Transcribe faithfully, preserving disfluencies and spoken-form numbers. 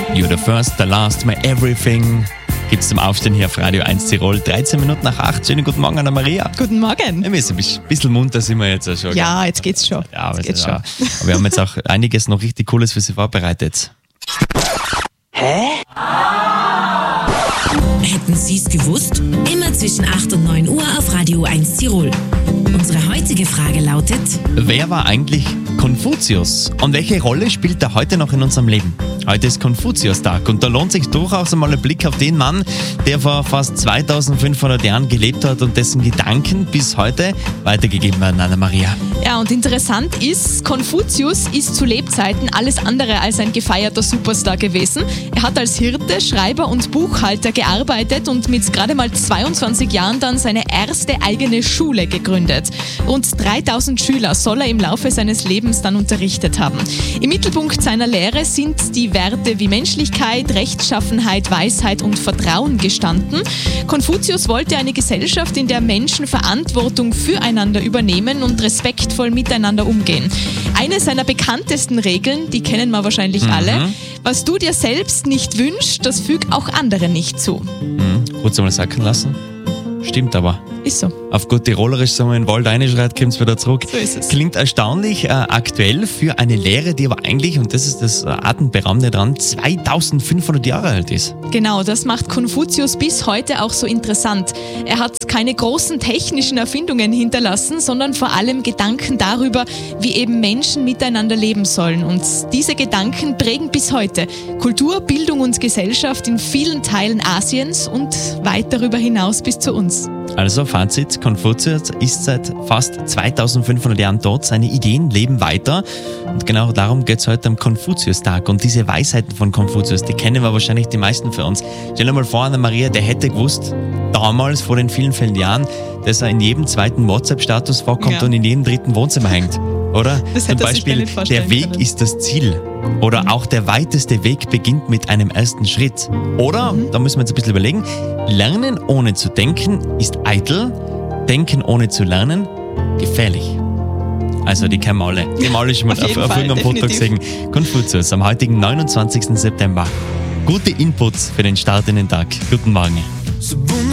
You're the first, the last, my everything. Gibt's zum Aufstehen hier auf Radio eins Tirol. dreizehn Minuten nach acht. Schönen guten Morgen, Anna-Maria. Guten Morgen. Ein bisschen, ein bisschen munter sind wir jetzt auch schon. Ja, jetzt geht's schon. Ja, aber, jetzt geht's schon. Aber wir haben jetzt auch einiges noch richtig Cooles für Sie vorbereitet. Hä? Hätten Sie's gewusst? Immer zwischen acht und neun Uhr auf Radio eins Tirol. Unsere heutige Frage lautet: Wer war eigentlich Konfuzius? Und welche Rolle spielt er heute noch in unserem Leben? Heute ist Konfuzius-Tag und da lohnt sich durchaus einmal ein Blick auf den Mann, der vor fast zweitausendfünfhundert Jahren gelebt hat und dessen Gedanken bis heute weitergegeben werden, Anna-Maria. Ja, und interessant ist, Konfuzius ist zu Lebzeiten alles andere als ein gefeierter Superstar gewesen. Er hat als Hirte, Schreiber und Buchhalter gearbeitet und mit gerade mal zweiundzwanzig Jahren dann seine erste eigene Schule gegründet. Rund dreitausend Schüler soll er im Laufe seines Lebens dann unterrichtet haben. Im Mittelpunkt seiner Lehre sind die Werte wie Menschlichkeit, Rechtschaffenheit, Weisheit und Vertrauen gestanden. Konfuzius wollte eine Gesellschaft, in der Menschen Verantwortung füreinander übernehmen und respektvoll miteinander umgehen. Eine seiner bekanntesten Regeln, die kennen wir wahrscheinlich Mhm. alle: Was du dir selbst nicht wünschst, das füg auch anderen nicht zu. Mhm. Kurz einmal sacken lassen. Stimmt aber. Ist so. Auf gut Tirolerisch, sagen wir, in den Wald reinschreit, kommt es wieder zurück. So ist es. Klingt erstaunlich äh, aktuell für eine Lehre, die aber eigentlich, und das ist das äh, Atemberaubende dran, zweitausendfünfhundert Jahre alt ist. Genau, das macht Konfuzius bis heute auch so interessant. Er hat keine großen technischen Erfindungen hinterlassen, sondern vor allem Gedanken darüber, wie eben Menschen miteinander leben sollen. Und diese Gedanken prägen bis heute Kultur, Bildung und Gesellschaft in vielen Teilen Asiens und weit darüber hinaus bis zu uns. Also Fazit, Konfuzius ist seit fast zweitausendfünfhundert Jahren tot, seine Ideen leben weiter und genau darum geht es heute am Konfuzius-Tag und diese Weisheiten von Konfuzius, die kennen wir wahrscheinlich die meisten für uns. Stell dir mal vor, Anna-Maria, der hätte gewusst, damals vor den vielen, vielen Jahren, dass er in jedem zweiten WhatsApp-Status vorkommt Ja. und in jedem dritten Wohnzimmer hängt, oder? Das Zum hätte er sich gar Beispiel, nicht vorstellen der Weg können. ist das Ziel. Oder auch der weiteste Weg beginnt mit einem ersten Schritt. Oder, da müssen wir jetzt ein bisschen überlegen, lernen ohne zu denken ist eitel, denken ohne zu lernen gefährlich. Also die kennen wir alle. Die haben wir alle schon mal Auf auf, jeden auf Fall, irgendeinem Foto gesehen. definitiv. Konfuzius am heutigen neunundzwanzigsten September. Gute Inputs für den Start in den Tag. Guten Morgen.